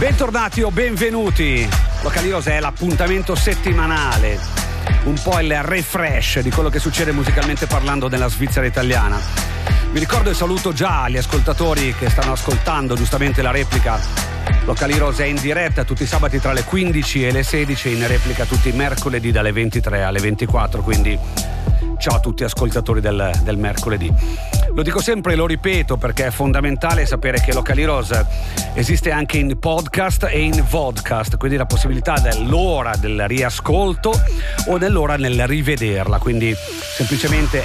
Bentornati o benvenuti. Local Heroes è l'appuntamento settimanale, un po' il refresh di quello che succede musicalmente parlando nella Svizzera italiana. Vi ricordo e saluto già gli ascoltatori che stanno ascoltando giustamente la replica. Local Heroes è in diretta tutti i sabati tra le 15 e le 16 e in replica tutti i mercoledì dalle 23 alle 24, quindi ciao a tutti ascoltatori del mercoledì. Lo dico sempre e lo ripeto perché è fondamentale sapere che Local Heroes esiste anche in podcast e in vodcast, quindi la possibilità dell'ora del riascolto o dell'ora nel rivederla, quindi semplicemente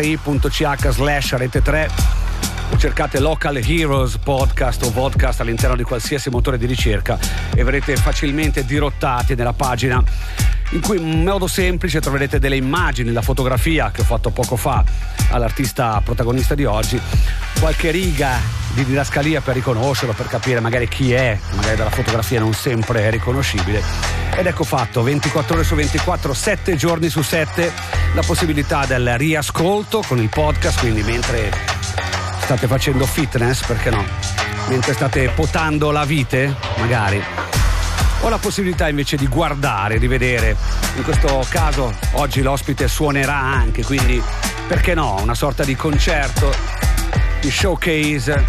rsi.ch/rete3 o cercate Local Heroes podcast o vodcast all'interno di qualsiasi motore di ricerca e verrete facilmente dirottati nella pagina in cui in modo semplice troverete delle immagini, la fotografia che ho fatto poco fa all'artista protagonista di oggi, qualche riga di didascalia per riconoscerlo, per capire magari chi è, magari dalla fotografia non sempre è riconoscibile, ed ecco fatto 24 ore su 24, 7 giorni su 7 la possibilità del riascolto con il podcast, quindi mentre state facendo fitness, perché no, mentre state potando la vite magari, ho la possibilità invece di guardare, di vedere. In questo caso oggi l'ospite suonerà anche, quindi perché no, una sorta di concerto, di showcase.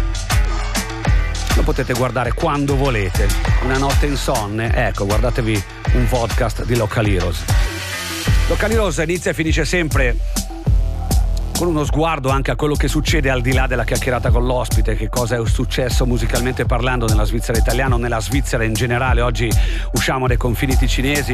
Lo potete guardare quando volete, una notte insonne, ecco, guardatevi un podcast di Local Heroes. Local Heroes inizia e finisce sempre con uno sguardo anche a quello che succede al di là della chiacchierata con l'ospite, che cosa è successo musicalmente parlando nella Svizzera italiana o nella Svizzera in generale. Oggi usciamo dai confini ticinesi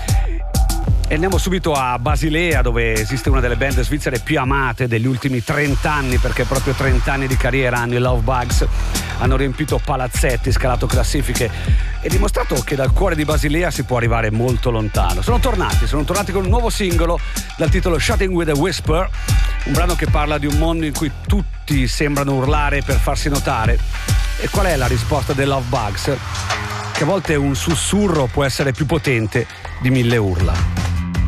e andiamo subito a Basilea, dove esiste una delle band svizzere più amate degli ultimi 30 anni, perché proprio 30 anni di carriera hanno i Love Bugs, hanno riempito palazzetti, scalato classifiche e dimostrato che dal cuore di Basilea si può arrivare molto lontano. Sono tornati con un nuovo singolo dal titolo Shouting with a Whisper, un brano che parla di un mondo in cui tutti sembrano urlare per farsi notare. E qual è la risposta dei Love Bugs? Che a volte un sussurro può essere più potente di 1000 urla.